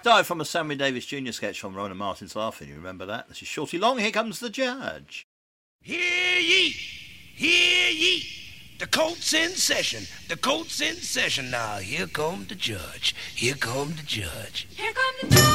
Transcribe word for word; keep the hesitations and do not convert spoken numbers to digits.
Died from a Sammy Davis Junior sketch from Rona Martin's Laughing. You remember that? This is Shorty Long. Here comes the judge. Hear ye! Hear ye! The court's in session. The court's in session. Now, here come the judge. Here come the judge. Here come the judge.